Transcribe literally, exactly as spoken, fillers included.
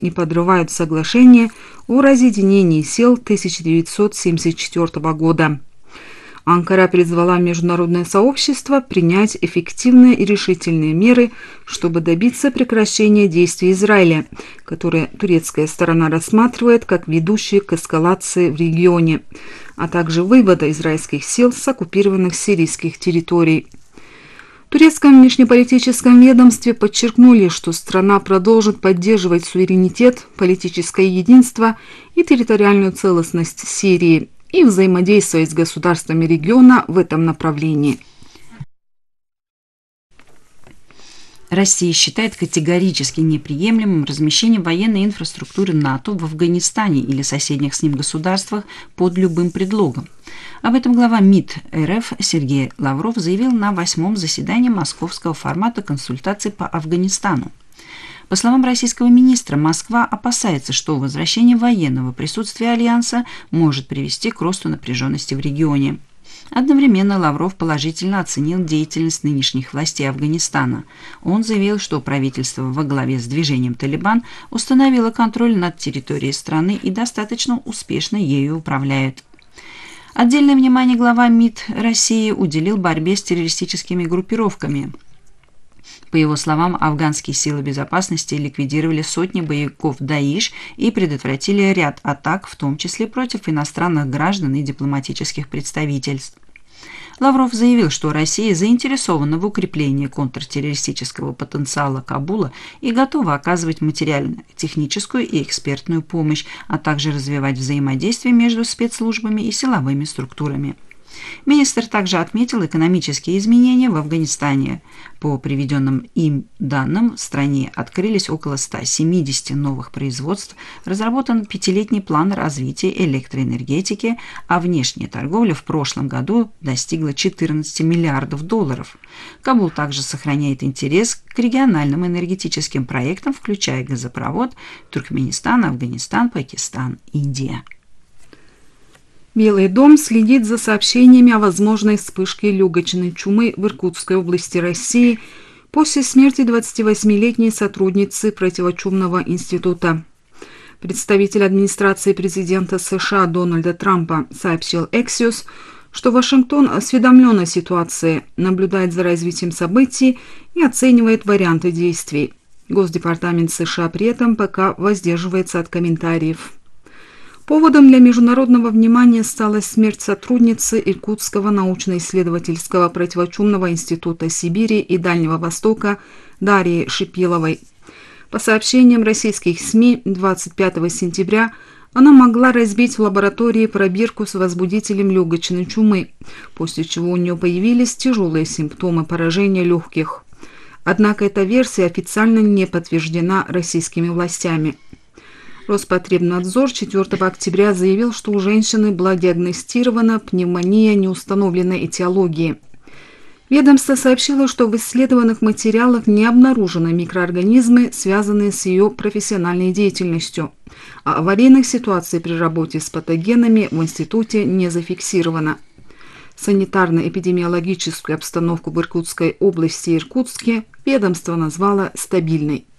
и подрывают соглашение о разъединении сил тысяча девятьсот семьдесят четвёртого года. Анкара призвала международное сообщество принять эффективные и решительные меры, чтобы добиться прекращения действий Израиля, которые турецкая сторона рассматривает как ведущие к эскалации в регионе, а также вывода израильских сил с оккупированных сирийских территорий. В турецком внешнеполитическом ведомстве подчеркнули, что страна продолжит поддерживать суверенитет, политическое единство и территориальную целостность Сирии и взаимодействовать с государствами региона в этом направлении. Россия считает категорически неприемлемым размещение военной инфраструктуры НАТО в Афганистане или соседних с ним государствах под любым предлогом. Об этом глава МИД РФ Сергей Лавров заявил на восьмом заседании московского формата консультаций по Афганистану. По словам российского министра, Москва опасается, что возвращение военного присутствия Альянса может привести к росту напряженности в регионе. Одновременно Лавров положительно оценил деятельность нынешних властей Афганистана. Он заявил, что правительство во главе с движением «Талибан» установило контроль над территорией страны и достаточно успешно ею управляет. Отдельное внимание глава МИД России уделил борьбе с террористическими группировками. По его словам, афганские силы безопасности ликвидировали сотни боевиков Даиш и предотвратили ряд атак, в том числе против иностранных граждан и дипломатических представительств. Лавров заявил, что Россия заинтересована в укреплении контртеррористического потенциала Кабула и готова оказывать материально-техническую и экспертную помощь, а также развивать взаимодействие между спецслужбами и силовыми структурами. Министр также отметил экономические изменения в Афганистане. По приведенным им данным, в стране открылись около ста семидесяти новых производств, разработан пятилетний план развития электроэнергетики, а внешняя торговля в прошлом году достигла четырнадцати миллиардов долларов. Кабул также сохраняет интерес к региональным энергетическим проектам, включая газопровод Туркменистан, Афганистан, Пакистан, Индия. Белый дом следит за сообщениями о возможной вспышке легочной чумы в Иркутской области России после смерти двадцативосьмилетней сотрудницы противочумного института. Представитель администрации президента США Дональда Трампа сообщил Axios, что Вашингтон осведомлен о ситуации, наблюдает за развитием событий и оценивает варианты действий. Госдепартамент США при этом пока воздерживается от комментариев. Поводом для международного внимания стала смерть сотрудницы Иркутского научно-исследовательского противочумного института Сибири и Дальнего Востока Дарьи Шипиловой. По сообщениям российских СМИ, двадцать пятого сентября она могла разбить в лаборатории пробирку с возбудителем легочной чумы, после чего у нее появились тяжелые симптомы поражения легких. Однако эта версия официально не подтверждена российскими властями. Роспотребнадзор четвёртого октября заявил, что у женщины была диагностирована пневмония неустановленной этиологии. Ведомство сообщило, что в исследованных материалах не обнаружены микроорганизмы, связанные с ее профессиональной деятельностью, а аварийных ситуаций при работе с патогенами в институте не зафиксировано. Санитарно-эпидемиологическую обстановку в Иркутской области и Иркутске ведомство назвало стабильной.